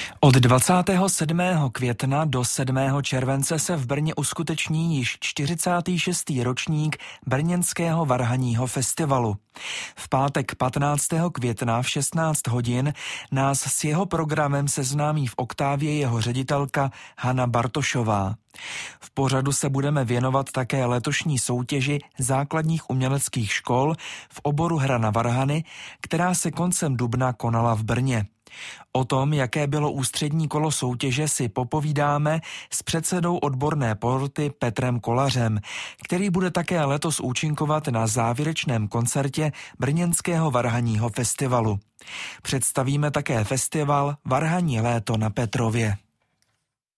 Od 27. května do 7. července se v Brně uskuteční již 46. ročník brněnského varhaního festivalu. V pátek 15. května v 16 hodin nás s jeho programem seznámí v Oktávě jeho ředitelka Hana Bartošová. V pořadu se budeme věnovat také letošní soutěži základních uměleckých škol v oboru hra na varhany, která se koncem dubna konala v Brně. O tom, jaké bylo ústřední kolo soutěže, si popovídáme s předsedou odborné poroty Petrem Kolařem, který bude také letos účinkovat na závěrečném koncertě brněnského varhaního festivalu. Představíme také festival Varhaní léto na Petrově.